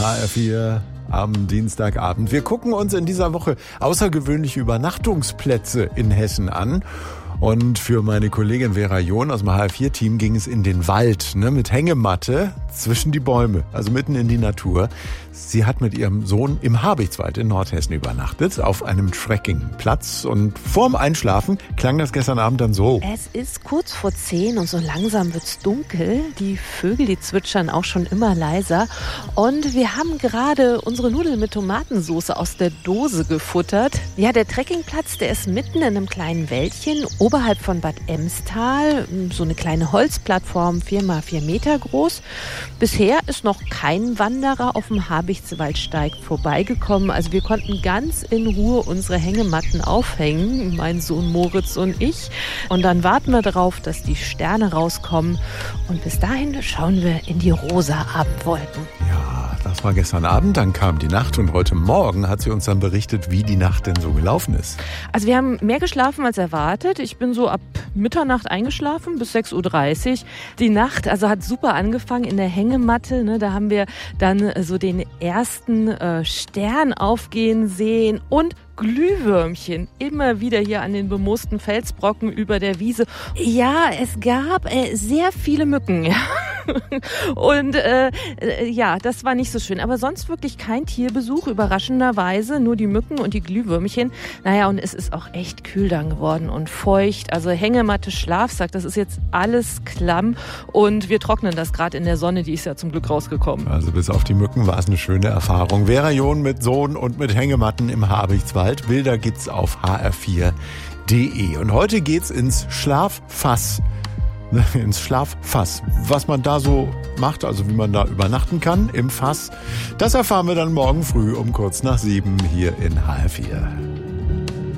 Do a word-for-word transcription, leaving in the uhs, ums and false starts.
H R vier am Dienstagabend. Wir gucken uns in dieser Woche außergewöhnliche Übernachtungsplätze in Hessen an. Und für meine Kollegin Vera John aus dem H R vier Team ging es in den Wald, ne, mit Hängematte zwischen die Bäume, also mitten in die Natur. Sie hat mit ihrem Sohn im Habichtswald in Nordhessen übernachtet, auf einem Trekkingplatz. Und vorm Einschlafen klang das gestern Abend dann so. Es ist kurz vor zehn und so langsam wird's dunkel. Die Vögel, die zwitschern auch schon immer leiser. Und wir haben gerade unsere Nudeln mit Tomatensauce aus der Dose gefuttert. Ja, der Trekkingplatz, der ist mitten in einem kleinen Wäldchen, oberhalb von Bad Emstal. So eine kleine Holzplattform, vier mal vier Meter groß. Bisher ist noch kein Wanderer auf dem Habichtswaldsteig vorbeigekommen. Also wir konnten ganz in Ruhe unsere Hängematten aufhängen, mein Sohn Moritz und ich. Und dann warten wir darauf, dass die Sterne rauskommen. Und bis dahin schauen wir in die rosa Abendwolken. Ja, das war gestern Abend, dann kam die Nacht und heute Morgen hat sie uns dann berichtet, wie die Nacht denn so gelaufen ist. Also wir haben mehr geschlafen als erwartet. Ich bin so ab Mitternacht eingeschlafen bis sechs Uhr dreißig. Die Nacht also hat super angefangen in der Hängematte. Ne, da haben wir dann so den ersten äh, Stern aufgehen sehen und Glühwürmchen immer wieder hier an den bemoosten Felsbrocken über der Wiese. Ja, es gab äh, sehr viele Mücken. Ja. Und äh, äh, ja, das war nicht so schön. Aber sonst wirklich kein Tierbesuch, überraschenderweise. Nur die Mücken und die Glühwürmchen. Naja, und es ist auch echt kühl dann geworden und feucht. Also Hängematte, Schlafsack, das ist jetzt alles klamm. Und wir trocknen das gerade in der Sonne, die ist ja zum Glück rausgekommen. Also bis auf die Mücken war es eine schöne Erfahrung. Vera John mit Sohn und mit Hängematten im Habichtswald. Bilder gibt's auf h r vier punkt de. Und heute geht's ins Schlaffass. Ins Schlaffass. Was man da so macht, also wie man da übernachten kann im Fass, das erfahren wir dann morgen früh um kurz nach sieben hier in H R vier.